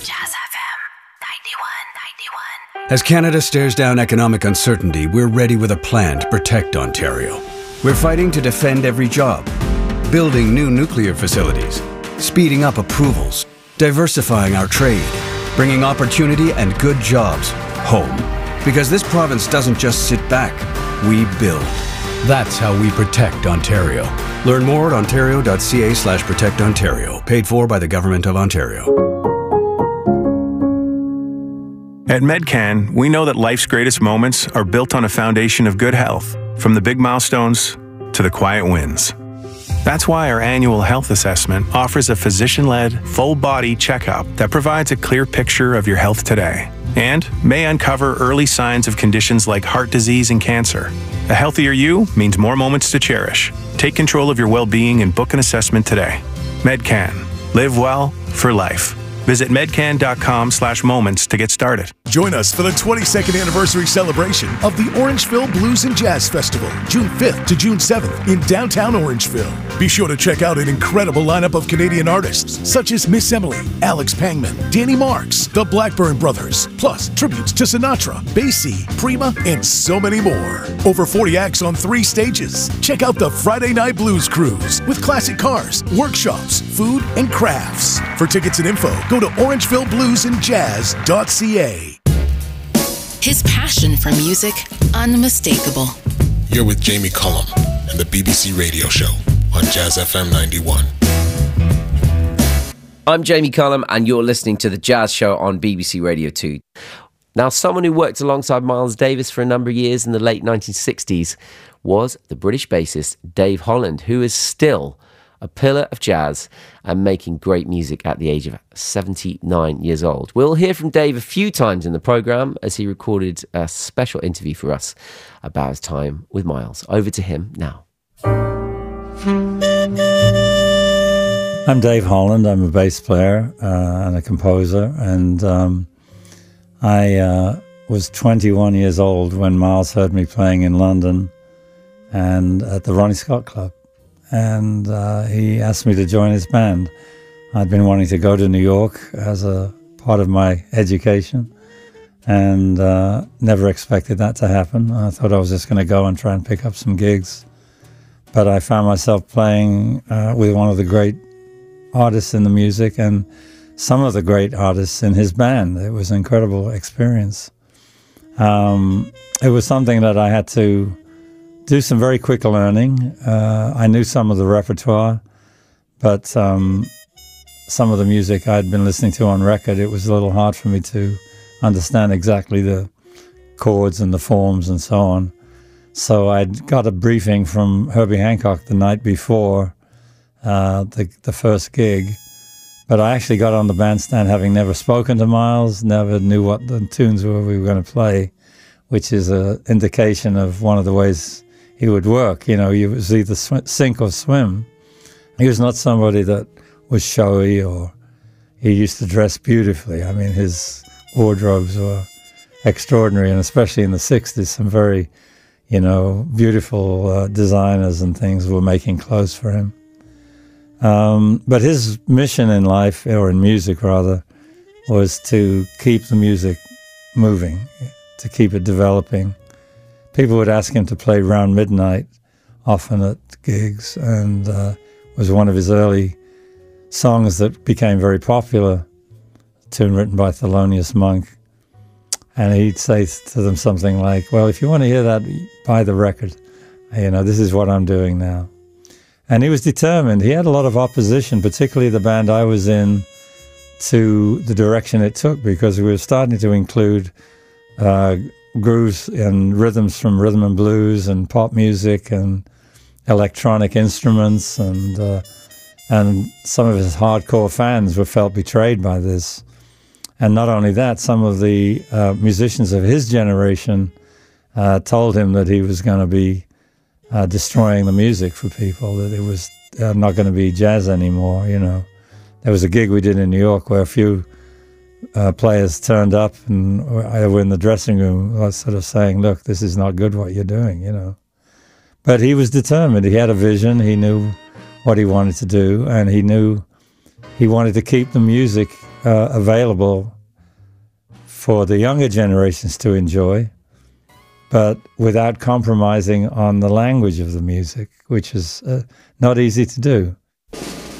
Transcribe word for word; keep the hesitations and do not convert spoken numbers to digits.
Jazz F M ninety-one, ninety-one. As Canada stares down economic uncertainty, we're ready with a plan to protect Ontario. We're fighting to defend every job, building new nuclear facilities, speeding up approvals, diversifying our trade, bringing opportunity and good jobs home. Because this province doesn't just sit back, we build. That's how we protect Ontario. Learn more at ontario.ca slash protect Ontario. Paid for by the Government of Ontario. At Medcan, we know that life's greatest moments are built on a foundation of good health, from the big milestones to the quiet wins. That's why our annual health assessment offers a physician-led, full-body checkup that provides a clear picture of your health today and may uncover early signs of conditions like heart disease and cancer. A healthier you means more moments to cherish. Take control of your well-being and book an assessment today. Medcan. Live well for life. Visit medcan.com slash moments to get started. Join us for the twenty-second anniversary celebration of the Orangeville Blues and Jazz Festival, June fifth to June seventh in downtown Orangeville. Be sure to check out an incredible lineup of Canadian artists such as Miss Emily, Alex Pangman, Danny Marks, the Blackburn Brothers, plus tributes to Sinatra, Basie, Prima, and so many more. Over forty acts on three stages. Check out the Friday Night Blues Cruise with classic cars, workshops, food, and crafts. For tickets and info, go to orangeville blues and jazz dot c a. His passion for music, unmistakable. You're with Jamie Cullum and the B B C Radio Show on Jazz F M ninety-one. I'm Jamie Cullum and you're listening to The Jazz Show on B B C Radio two. Now, someone who worked alongside Miles Davis for a number of years in the late nineteen sixties was the British bassist Dave Holland, who is still a pillar of jazz and making great music at the age of seventy-nine years old. We'll hear from Dave a few times in the programme as he recorded a special interview for us about his time with Miles. Over to him now. I'm Dave Holland. I'm a bass player uh, and a composer, and um, I uh, was twenty-one years old when Miles heard me playing in London and at the Ronnie Scott Club. And uh, he asked me to join his band. I'd been wanting to go to New York as a part of my education and uh, never expected that to happen. I thought I was just going to go and try and pick up some gigs. But I found myself playing uh, with one of the great artists in the music and some of the great artists in his band. It was an incredible experience. Um, it was something that I had to do some very quick learning. Uh, I knew some of the repertoire, but um, some of the music I'd been listening to on record, it was a little hard for me to understand exactly the chords and the forms and so on. So I'd got a briefing from Herbie Hancock the night before uh, the, the first gig, but I actually got on the bandstand having never spoken to Miles, never knew what the tunes were we were going to play, which is an indication of one of the ways he would work. You know, he was either sw- sink or swim. He was not somebody that was showy, or he used to dress beautifully. I mean, his wardrobes were extraordinary, and especially in the sixties, some very, you know, beautiful uh, designers and things were making clothes for him. Um, but his mission in life, or in music rather, was to keep the music moving, to keep it developing. People would ask him to play Round Midnight often at gigs, and uh, was one of his early songs that became very popular, a tune written by Thelonious Monk. And he'd say to them something like, well, if you want to hear that, buy the record. You know, this is what I'm doing now. And he was determined. He had a lot of opposition, particularly the band I was in, to the direction it took, because we were starting to include uh, grooves and rhythms from rhythm and blues and pop music and electronic instruments, and uh, and some of his hardcore fans were felt betrayed by this. And not only that, some of the uh, musicians of his generation uh, told him that he was going to be uh, destroying the music for people, that it was uh, not going to be jazz anymore. You know, there was a gig we did in New York where a few Uh, players turned up, and I were in the dressing room. I was sort of saying, look, this is not good what you're doing, you know. But he was determined. He had a vision. He knew what he wanted to do, and he knew he wanted to keep the music uh, available for the younger generations to enjoy, but without compromising on the language of the music, which is uh, not easy to do.